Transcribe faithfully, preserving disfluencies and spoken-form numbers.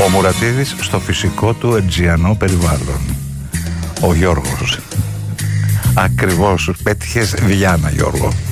Μουρατίδης στο φυσικό του αιτζιανό περιβάλλον. Ο Γιώργος. Ακριβώς, πέτυχες Διάνα, Γιώργο.